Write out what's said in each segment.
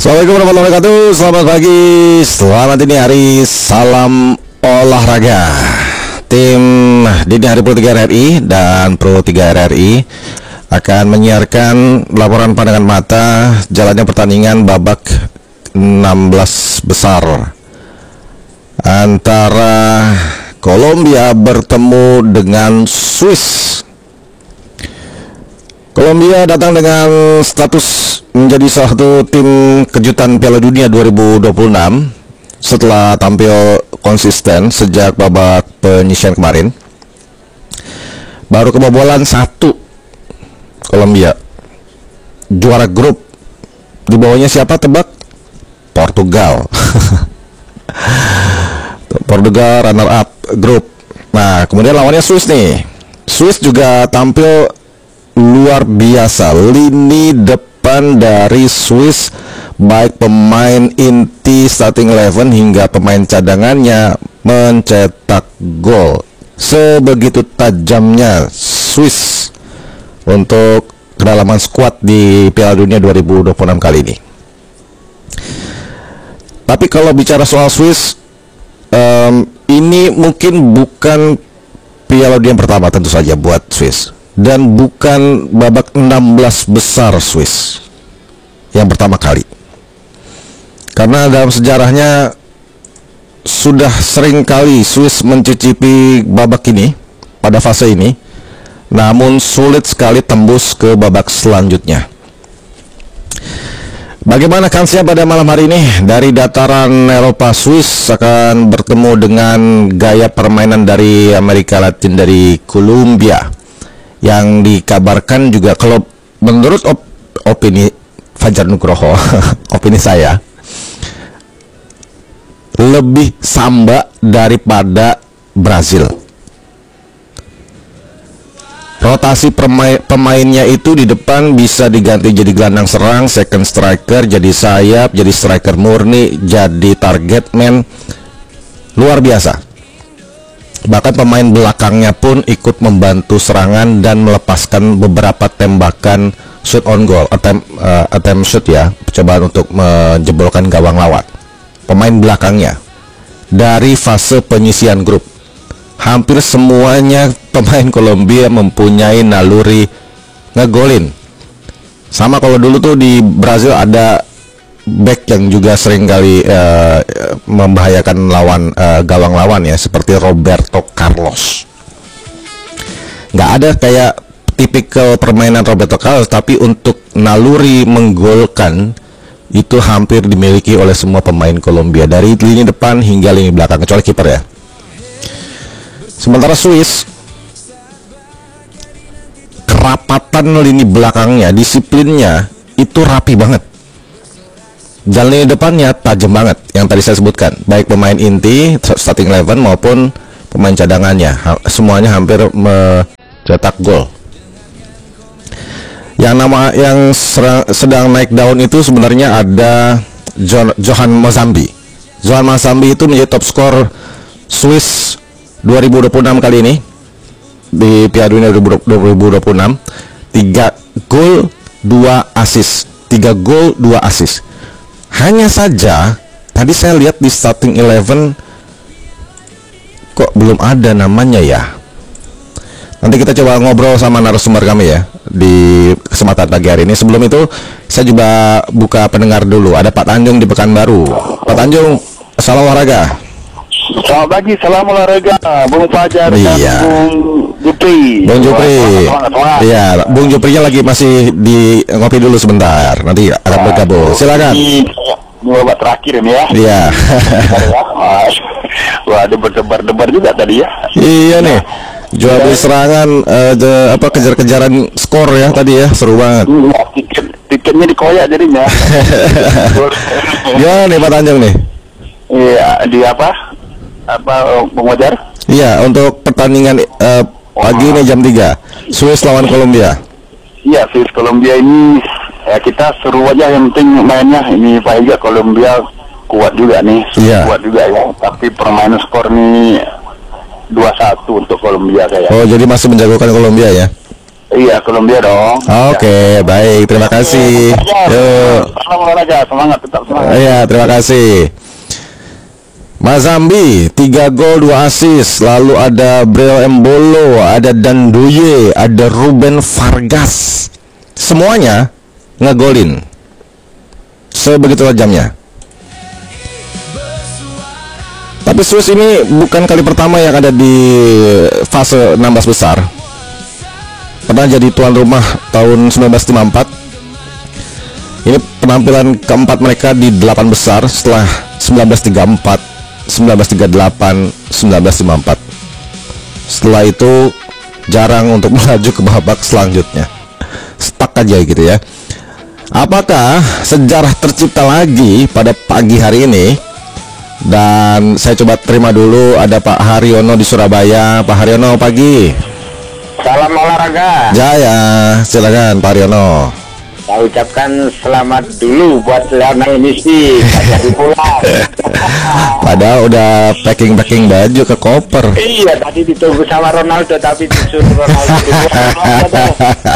Assalamualaikum warahmatullahi wabarakatuh. Selamat pagi, selamat dini hari, salam olahraga. Tim Dini Hari Pro 3 RRI dan Pro 3 RRI akan menyiarkan laporan pandangan mata jalannya pertandingan babak 16 besar antara Kolombia bertemu dengan Swiss. Kolombia datang dengan status menjadi salah satu tim kejutan Piala Dunia 2026 setelah tampil konsisten sejak babak penyisian kemarin. Baru kebobolan 1 Kolombia. Juara grup. Di bawahnya siapa tebak? Portugal. Portugal runner up grup. Nah, kemudian lawannya Swiss nih. Swiss juga tampil luar biasa. Lini depan dari Swiss, baik pemain inti starting 11 hingga pemain cadangannya mencetak gol. Sebegitu tajamnya Swiss untuk kedalaman skuad di Piala Dunia 2026 kali ini. Tapi kalau bicara soal Swiss, ini mungkin bukan Piala Dunia pertama tentu saja buat Swiss, dan bukan babak 16 besar Swiss yang pertama kali, karena dalam sejarahnya sudah sering kali Swiss mencicipi babak ini pada fase ini, namun sulit sekali tembus ke babak selanjutnya. Bagaimana kansnya pada malam hari ini? Dari dataran Eropa, Swiss akan bertemu dengan gaya permainan dari Amerika Latin, dari Kolombia, yang dikabarkan juga, kalau menurut opini Fajar Nugroho, opini saya, lebih samba daripada Brazil. Rotasi pemainnya itu di depan bisa diganti jadi gelandang serang, second striker, jadi sayap, jadi striker murni, jadi target man. Luar biasa. Bahkan pemain belakangnya pun ikut membantu serangan dan melepaskan beberapa tembakan shoot on goal, attempt shoot ya, percobaan untuk menjebolkan gawang lawan. Pemain belakangnya dari fase penyisian grup, hampir semuanya pemain Kolombia mempunyai naluri ngegolin. Sama kalau dulu tuh di Brazil ada back yang juga sering kali membahayakan gawang lawan ya, seperti Roberto Carlos. Nggak ada kayak tipikal permainan Roberto Carlos, tapi untuk naluri menggolkan itu hampir dimiliki oleh semua pemain Kolombia, dari lini depan hingga lini belakang, kecuali kiper ya. Sementara Swiss, kerapatan lini belakangnya, disiplinnya itu rapi banget. Dan lini depannya tajam banget, yang tadi saya sebutkan, baik pemain inti starting 11 maupun pemain cadangannya, semuanya hampir mencetak gol. Yang sedang naik daun itu sebenarnya ada Johan Mozambi. Johan Mozambi itu menjadi top skor Swiss 2026 kali ini di Piala Dunia 2026. 3 gol 2 assist, 3 gol 2 assist. Hanya saja tadi saya lihat di starting 11 kok belum ada namanya ya. Nanti kita coba ngobrol sama narasumber kami ya di kesempatan pagi hari ini. Sebelum itu saya juga buka pendengar dulu. Ada Pak Tanjung di Pekanbaru. Pak Tanjung, salam olahraga. Selamat pagi, salam olahraga, Bung Fajar dan Bung Jupri. Bung Jupri. Iya, Bung Juprinya lagi masih di ngopi dulu sebentar. Nanti akan bergabung. Silakan. Ini babak terakhir ini ya. Iya. Wah, debar-debar juga tadi ya. Iya nih. Jual beli serangan, kejar-kejaran skor ya tadi ya, seru banget. Tiketnya dikoyak jadinya. Gimana nih Pak Tanjung nih? Iya, di apa Bung Fajar? Iya, untuk pertandingan pagi ini jam 3, Swiss lawan Kolombia. Iya, Swiss Kolombia ini ya, kita seru aja, yang penting mainnya. Ini Pak Ega, Kolombia kuat juga nih, kuat juga ya. Tapi permainan skor nih 2-1 untuk Kolombia kayak. Oh, jadi masih menjagokan Kolombia ya? Iya, Kolombia dong. Oke, baik, terima kasih. Yuk. Salam olahraga, semangat, tetap semangat. Iya, terima kasih. Mazambi 3 gol 2 assist. Lalu ada Breo Embolo, ada Danduye, ada Ruben Vargas. Semuanya ngegolin. Sebegitu tajamnya. Tapi Swiss ini bukan kali pertama yang ada di fase 16 besar. Pernah jadi tuan rumah tahun 1954. Ini penampilan keempat mereka di 8 besar setelah 1934, 1938, 1954. Setelah itu jarang untuk melaju ke babak selanjutnya. Stuck aja gitu ya. Apakah sejarah tercipta lagi pada pagi hari ini? Dan saya coba terima dulu, ada Pak Haryono di Surabaya. Pak Haryono, pagi. Salam olahraga. Jaya, silakan Pak Haryono. Saya ucapkan selamat dulu buat Lionel Messi jadi pulang. Padahal udah packing baju ke koper. Iya, tadi ditunggu sama Ronaldo tapi disuruh Ronaldo duluan.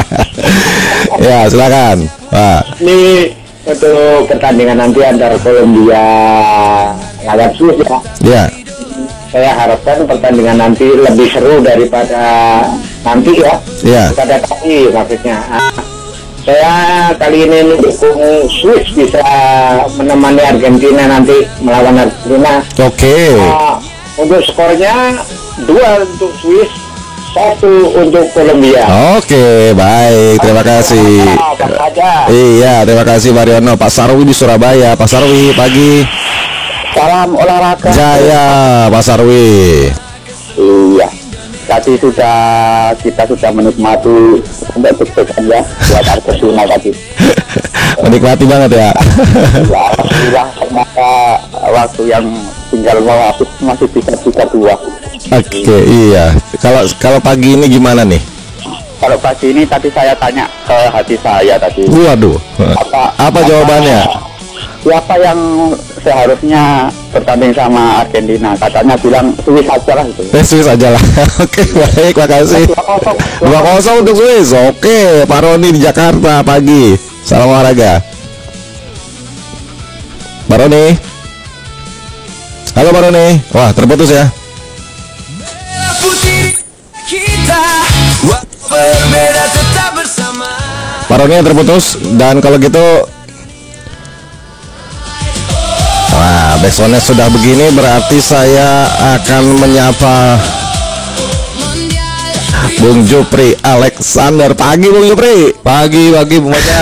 Ya, silakan Pak. Ini untuk pertandingan nanti antara Kolombia lawan Swiss ya. Ya. Saya harapkan pertandingan nanti lebih seru daripada nanti ya. Ya. Daripada tadi maksudnya. Saya kali ini mendukung Swiss bisa menemani Argentina nanti melawan Argentina. Oke. Untuk skornya 2 untuk Swiss, 1 untuk Kolombia. Oke, baik, terima kasih. Iya, terima kasih Pak Haryono. Pak Sarwi di Surabaya. Pak Sarwi, pagi. Salam olahraga. Jaya, Pak Sarwi. Iya. Tadi kita sudah menikmati untuk deg-degan ya buat Argentina tadi. Menikmati banget ya. Ya, alhamdulillah semoga waktu yang tinggal mau habis masih bisa 2. Oke, iya. Kalau pagi ini gimana nih? Kalau pagi ini tadi saya tanya ke hati saya tadi. Waduh. Apa jawabannya? Siapa yang seharusnya bertanding sama Argentina? Katanya bilang Swiss aja lah gitu. Swiss aja lah. Oke, baik, makasih. 2-0 untuk Swiss. Oke, Pak Roni di Jakarta pagi. Salam olahraga. Pak Roni. Halo Pak Roni. Wah, terputus ya. Pak Roni terputus. Dan kalau gitu, wah, backsoundnya sudah begini, berarti saya akan menyapa Bung Jupri Alexander. Pagi Bung Jupri. Pagi Bung Baca.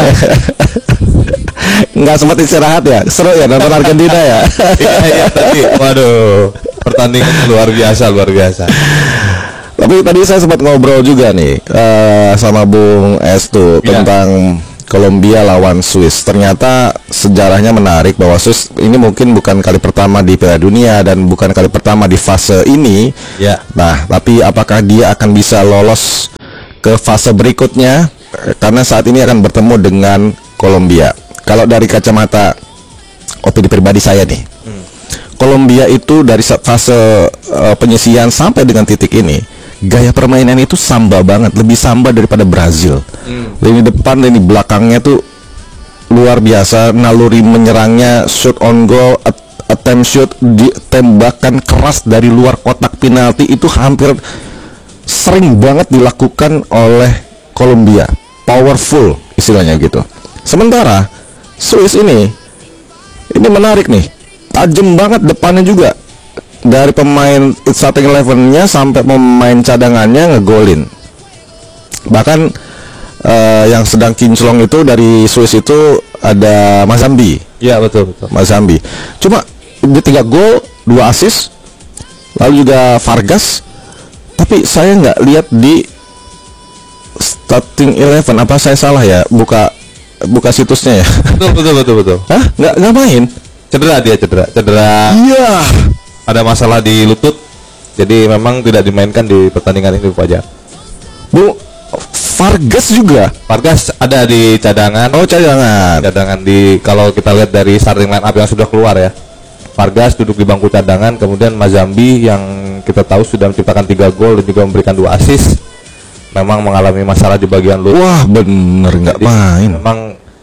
Nggak sempat istirahat ya? Seru ya nonton Argentina ya? Iya tadi, waduh, pertandingan luar biasa. Tapi tadi saya sempat ngobrol juga nih sama Bung Estu tentang Kolombia lawan Swiss. Ternyata sejarahnya menarik bahwa Swiss ini mungkin bukan kali pertama di Piala Dunia dan bukan kali pertama di fase ini. Ya. Nah, tapi apakah dia akan bisa lolos ke fase berikutnya? Karena saat ini akan bertemu dengan Kolombia. Kalau dari kacamata opini pribadi saya nih, Kolombia itu dari fase penyisian sampai dengan titik ini, gaya permainan itu samba banget, lebih samba daripada Brazil. Lini depan, lini belakangnya tuh luar biasa. Naluri menyerangnya, shoot on goal, attempt shoot, tembakan keras dari luar kotak penalti itu hampir sering banget dilakukan oleh Kolombia. Powerful istilahnya gitu. Sementara Swiss ini menarik nih, tajam banget depannya juga. Dari pemain starting 11-nya sampai pemain cadangannya ngegolin. Bahkan yang sedang kinclong itu dari Swiss itu ada Mazambi. Iya betul. Mazambi. Cuma dia 3 gol, 2 assist. Lalu juga Vargas. Tapi saya nggak lihat di starting 11. Apa saya salah ya? Buka situsnya ya. Betul. Hah? Nggak main? Cedera. Iya. Ada masalah di lutut, jadi memang tidak dimainkan di pertandingan ini Fajar. Bu, Vargas juga. Vargas ada di cadangan. Oh, cadangan. Cadangan kalau kita lihat dari starting line up yang sudah keluar ya. Vargas duduk di bangku cadangan, kemudian Mazambi yang kita tahu sudah menciptakan 3 gol dan juga memberikan 2 assist. memang mengalami masalah di bagian lutut. Wah, bener nggak main. Memang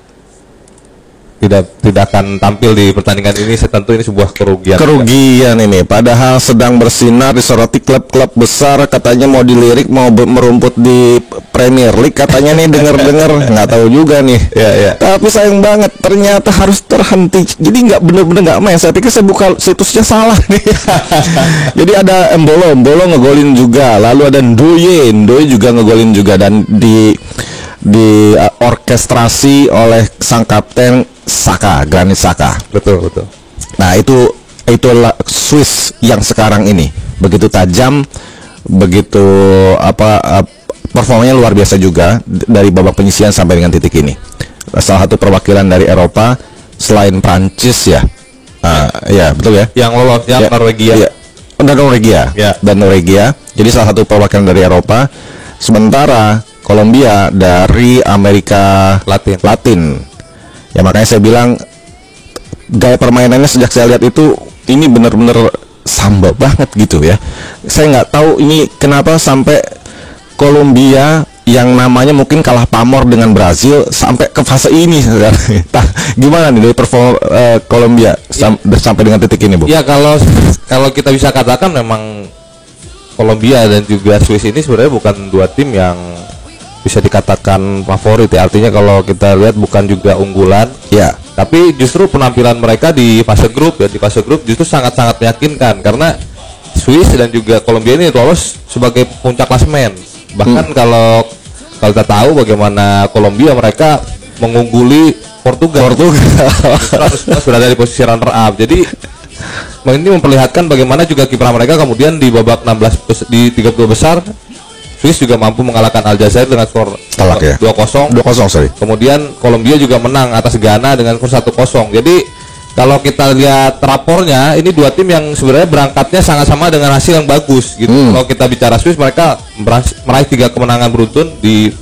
tidak akan tampil di pertandingan ini. Tentu ini sebuah kerugian. Kerugian ini, padahal sedang bersinar, disoroti klub-klub besar, katanya mau dilirik, mau merumput di Premier League, katanya nih dengar-dengar, nggak tahu juga nih. Ya. Tapi sayang banget, ternyata harus terhenti. Jadi nggak bener-bener nggak main. Saya pikir saya buka situsnya salah nih. Jadi ada Embolo ngegolin juga, lalu ada Ndoye juga ngegolin juga, dan di orkestrasi oleh sang kapten Saka, Granit Saka. Betul. Nah, itulah Swiss yang sekarang ini begitu tajam, begitu performanya luar biasa juga dari babak penyisian sampai dengan titik ini. Salah satu perwakilan dari Eropa selain Prancis ya. Ya, betul ya. Yang lolos yang Norwegia. Ya. Dan Norwegia. Jadi salah satu perwakilan dari Eropa. Sementara Kolombia dari Amerika Latin. Ya makanya saya bilang gaya permainannya sejak saya lihat itu ini benar-benar samba banget gitu ya. Saya nggak tahu ini kenapa sampai Kolombia yang namanya mungkin kalah pamor dengan Brazil sampai ke fase ini. Gimana nih dari perform Kolombia sampai dengan titik ini, Bu? Ya kalau kita bisa katakan memang Kolombia dan juga Swiss ini sebenarnya bukan dua tim yang bisa dikatakan favorit ya. Artinya kalau kita lihat bukan juga unggulan ya, tapi justru penampilan mereka di fase grup justru sangat-sangat meyakinkan, karena Swiss dan juga Kolombia ini lolos sebagai puncak klasemen. Bahkan kalau kita tahu bagaimana Kolombia mereka mengungguli Portugal berada di posisi runner up. Jadi ini memperlihatkan bagaimana juga kiprah mereka kemudian di babak 16 di 32 besar Swiss juga mampu mengalahkan Aljazair dengan skor 2-0. Sorry. Kemudian Kolombia juga menang atas Ghana dengan skor 1-0. Jadi kalau kita lihat rapornya, ini dua tim yang sebenarnya berangkatnya sangat sama dengan hasil yang bagus gitu. Kalau kita bicara Swiss, mereka meraih 3 kemenangan beruntun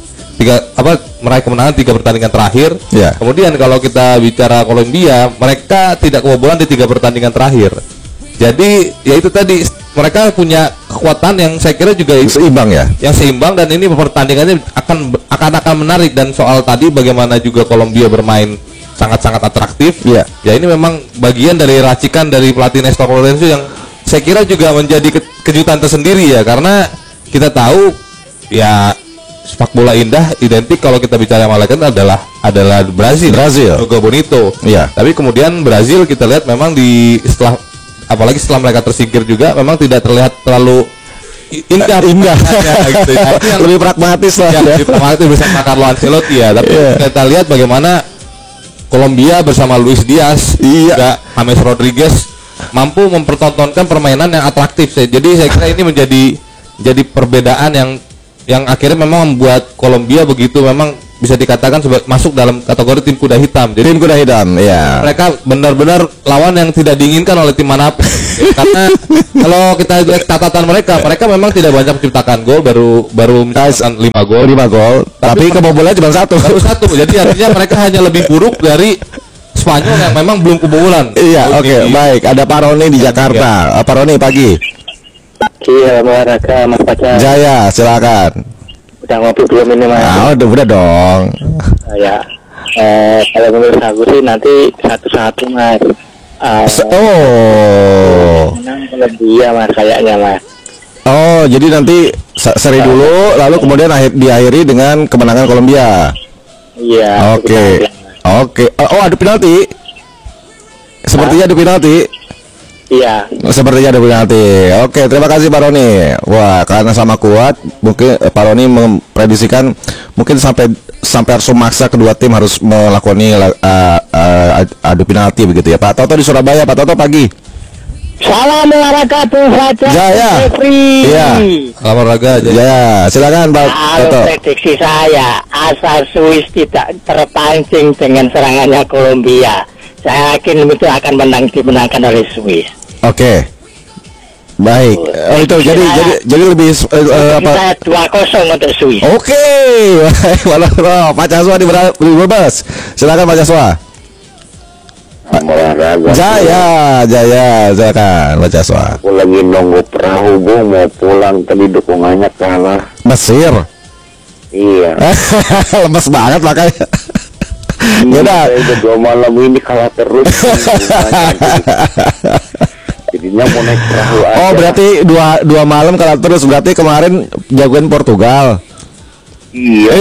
meraih kemenangan 3 pertandingan terakhir. Yeah. Kemudian kalau kita bicara Kolombia, mereka tidak kebobolan di 3 pertandingan terakhir. Jadi ya itu tadi, mereka punya kekuatan yang saya kira juga seimbang ya. Yang seimbang, dan ini pertandingannya akan menarik. Dan soal tadi bagaimana juga Kolombia bermain sangat-sangat atraktif. Ya ini memang bagian dari racikan dari pelatih Néstor Lorenzo yang saya kira juga menjadi kejutan tersendiri ya, karena kita tahu ya sepak bola indah identik kalau kita bicara Malakan adalah Brazil. Jogo Bonito. Ya. Tapi kemudian Brazil kita lihat memang apalagi setelah mereka tersingkir juga memang tidak terlihat terlalu indah gitu. Lebih pragmatis lah ya. Lebih pragmatis bersama Carlo Ancelotti ya. Tapi kita lihat bagaimana Kolombia bersama Luis Diaz, juga James Rodriguez mampu mempertontonkan permainan yang atraktif. Jadi saya kira ini menjadi perbedaan yang akhirnya memang membuat Kolombia begitu memang bisa dikatakan masuk dalam kategori tim kuda hitam. Jadi tim kuda hitam, ya. Mereka benar-benar lawan yang tidak diinginkan oleh tim manapun. Karena kalau kita lihat catatan mereka memang tidak banyak menciptakan gol, baru menciptakan 5 gol. Tapi kebobolan cuma satu. Jadi artinya mereka hanya lebih buruk dari Spanyol yang memang belum kebobolan. Iya, oke. Baik, ada Pak Roni di Jakarta. Pak Roni, pagi. Iya, Mas Pacar. Jaya, silakan. Udah ngopi belum ini, Mas? Udah dong. Ya, kalau menurut aku sih nanti 1-1, Mas. Menang Kolombia, Mas, kayaknya, Mas. Oh, jadi nanti seri dulu, lalu kemudian diakhiri dengan kemenangan Kolombia. Iya. Oke. Oh, adu penalti. Sepertinya adu penalti. Iya. Sepertinya ada penalti. Oke, terima kasih Pak Roni. Wah, karena sama kuat, mungkin Pak Roni memprediksikan mungkin sampai harus memaksa kedua tim harus melakukan adu penalti begitu ya. Pak Toto di Surabaya. Pak Toto, pagi. Salam olahraga saja. Jaya. Iya. Salam olahraga Jaya. Silakan Pak Toto. Prediksi saya, asal Swiss tidak terpancing dengan serangannya Kolombia, saya yakin itu akan dimenangkan oleh Swiss. Oke. Baik. Oh, itu jadi lebih apa? 2-0 untuk Swiss. Oke. Pak Caswa bebas. Silakan Pak Caswa. Jaya, silakan Pak Caswa. Aku lagi nunggu perahu, Bung, mau pulang, tadi dukungannya kalah. Mesir. Iya. Lemes banget makanya. Yaudah. Udah 2 malam ini kalah terus. Jadinya mau naik perahu aja. Oh berarti dua malam kalah terus. Berarti kemarin jagoin Portugal. Iya.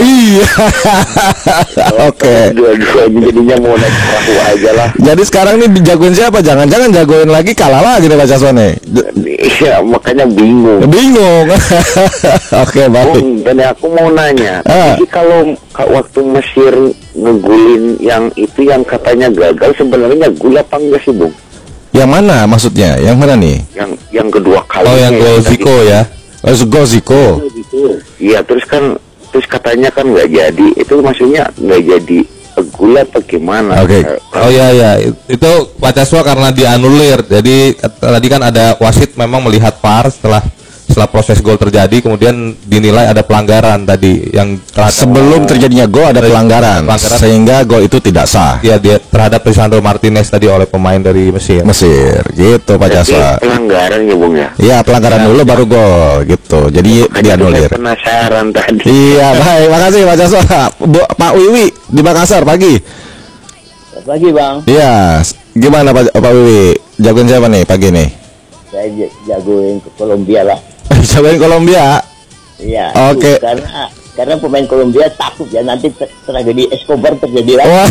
Oke. Dua-duanya jadinya mau naik perahu aja lah. Jadi sekarang nih jagoin siapa? Jangan-jangan jagoin lagi kalah lagi nih Pak Casone. Iya, makanya bingung. Oke, baik. Dan aku mau nanya, jadi kalau waktu Mesir ngegulin yang itu yang katanya gagal, sebenarnya gol apa enggak sih, Bung? Yang mana maksudnya? Yang mana nih? Yang kedua kali. Oh, yang gol Zico ya. Zico. Iya, terus katanya kan nggak jadi. Itu maksudnya nggak jadi gol apa gimana? Oke. Oh ya, itu Pak Caswa karena dianulir. Jadi tadi kan ada wasit memang melihat VAR setelah proses gol terjadi, kemudian dinilai ada pelanggaran tadi yang sebelum terjadinya gol ada pelanggaran sehingga gol itu tidak sah. Ya, dia terhadap Lisandro Martinez tadi oleh pemain dari Mesir. Gitu Pak Caswa. Pelanggaran ya Bung ya. Iya, pelanggaran dulu baru gol gitu. Jadi dianulir. Penasaran tadi. Iya, baik. Makasih Pak Caswa. Pak Wiwi di Makassar pagi. Pagi Bang. Iya, gimana Pak Wiwi? Jagoin siapa nih pagi nih? Saya jagoin ke Kolombia lah. Jagoin Kolombia. Iya. Oke. Karena pemain Kolombia takut ya nanti tragedi Escobar terjadi lagi.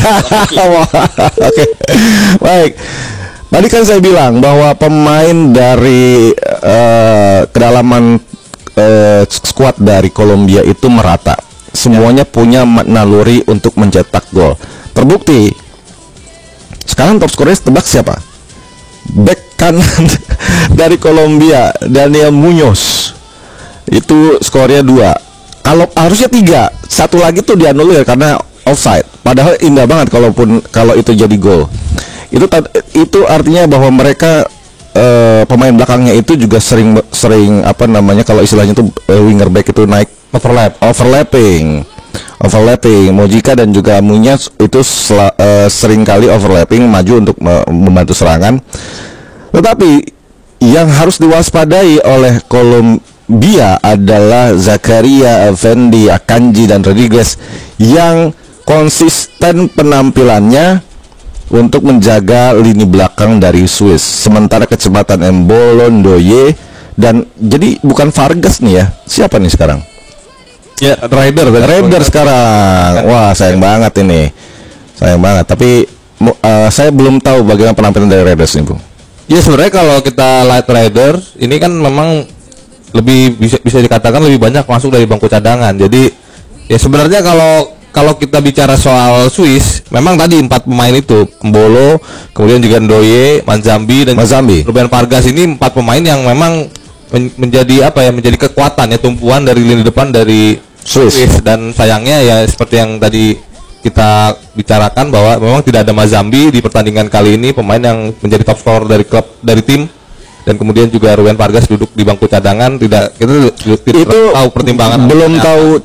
Oke. Baik. Tadi kan saya bilang bahwa pemain dari kedalaman skuad dari Kolombia itu merata. Semuanya punya naluri untuk mencetak gol. Terbukti. Sekarang top scorer tebak siapa? Back kanan dari Kolombia, Daniel Muñoz. Itu skornya 2. Kalau harusnya 3, satu lagi tuh dianulir karena offside. Padahal indah banget kalau itu jadi gol. Itu artinya bahwa mereka pemain belakangnya itu juga sering apa namanya kalau istilahnya itu winger back itu naik overlapping. Mojica dan juga Muñoz itu sering kali overlapping maju untuk membantu serangan. Tetapi yang harus diwaspadai oleh Kolombia adalah Zakaria, Effendi, Akanji dan Rodriguez yang konsisten penampilannya untuk menjaga lini belakang dari Swiss. Sementara kecepatan Embolo, Ndoye dan jadi bukan Vargas nih ya. Siapa nih sekarang? Ya, Raider sekarang. Wah, sayang banget ini. Sayang banget. Tapi saya belum tahu bagaimana penampilan dari Raiders ini, Bu. Ya, sebenarnya kalau kita lihat Raiders ini kan memang lebih bisa dikatakan lebih banyak masuk dari bangku cadangan. Jadi ya sebenarnya kalau kita bicara soal Swiss, memang tadi 4 pemain itu, Embolo, kemudian juga Ndoye, Manzambi dan Ruben Vargas ini 4 pemain yang memang menjadi menjadi kekuatan ya, tumpuan dari lini depan dari Swiss. Dan sayangnya ya seperti yang tadi kita bicarakan bahwa memang tidak ada Manzambi di pertandingan kali ini, pemain yang menjadi top scorer dari tim, dan kemudian juga Ruben Vargas duduk di bangku cadangan. Kita tahu pertimbangan, belum tahu